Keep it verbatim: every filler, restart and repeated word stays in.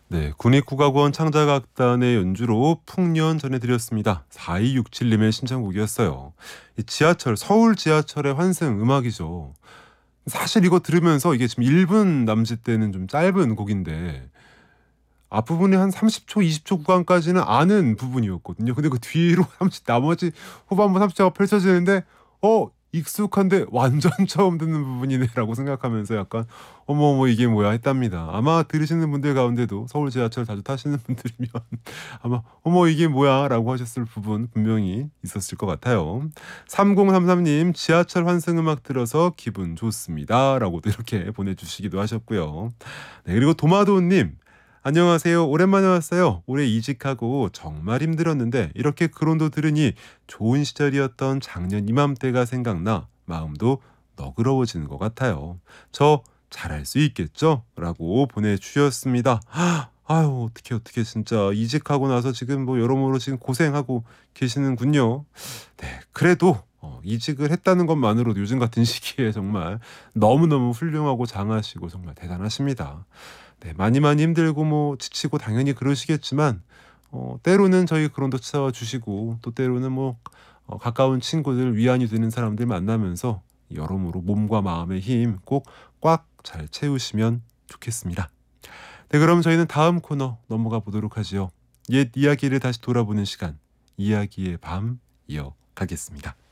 네, 국립국악원 창작악단의 연주로 풍년 전해드렸습니다. 사이육칠 님의 신청곡이었어요. 이 지하철, 서울 지하철의 환승 음악이죠. 사실 이거 들으면서 이게 지금 일 분 남짓 되는 좀 짧은 곡인데 앞부분이 한 삼십 초, 이십 초 구간까지는 아는 부분이었거든요. 근데 그 뒤로 삼십 나머지 후반부 삼십 초가 펼쳐지는데 어 익숙한데 완전 처음 듣는 부분이네라고 생각하면서 약간 어머 어머 이게 뭐야 했답니다. 아마 들으시는 분들 가운데도 서울 지하철 자주 타시는 분들이면 아마 어머 이게 뭐야라고 하셨을 부분 분명히 있었을 것 같아요. 삼공삼삼 님 지하철 환승 음악 들어서 기분 좋습니다라고도 이렇게 보내주시기도 하셨고요. 네, 그리고 도마도님 안녕하세요. 오랜만에 왔어요. 올해 이직하고 정말 힘들었는데 이렇게 크론도 들으니 좋은 시절이었던 작년 이맘때가 생각나 마음도 너그러워지는 것 같아요. 저 잘할 수 있겠죠? 라고 보내주셨습니다. 아유 어떻게 어떻게 진짜 이직하고 나서 지금 뭐 여러모로 지금 고생하고 계시는군요. 네 그래도 어, 이직을 했다는 것만으로도 요즘 같은 시기에 정말 너무너무 훌륭하고 장하시고 정말 대단하십니다. 네, 많이 많이 힘들고 뭐 지치고 당연히 그러시겠지만 어, 때로는 저희 그런도 찾아주시고 또 때로는 뭐 어, 가까운 친구들 위안이 되는 사람들 만나면서 여러모로 몸과 마음의 힘 꼭 꽉 잘 채우시면 좋겠습니다. 네, 그럼 저희는 다음 코너 넘어가 보도록 하지요. 옛 이야기를 다시 돌아보는 시간, 이야기의 밤 이어가겠습니다.